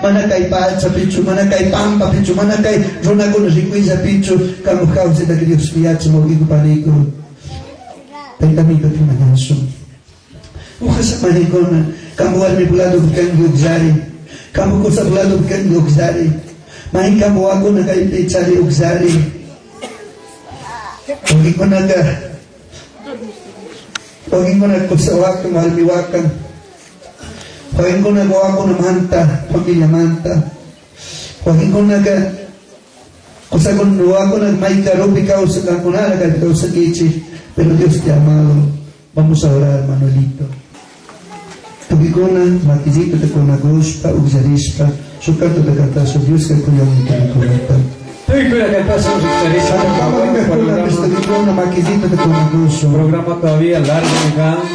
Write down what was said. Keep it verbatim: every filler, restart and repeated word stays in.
mana kay palcha pichu, mana kay pampa pichu, mana kay runa con riquisa pichu, kamu causa da que Dios piacha mo gigu panico. Tenta mi que na ganso. Uha sa mahikona, kamu al mi bulado bukan gugzari, kamu ko sa bulado bukan gugzari. Mahi kamu ako na kay pichari ugzari. Ogi ko na ka. Ogi ko na ko sa wakang almiwakan. Pagin ko na gawa ko na manta, pamilya manta. Pagin ko na ka, kung sa kung gawa ko na may karong ikaw sa kakunara, ikaw sa kichi, pero Dios te amado, vamos a orar, Manolito. Tugi ko na, makizito te kung naguspa, ugzarispa, sukato te kataso, Dios ka kuya mo kanikulata. Tugi ko na kataso, ugzarispa, programa todavía largo,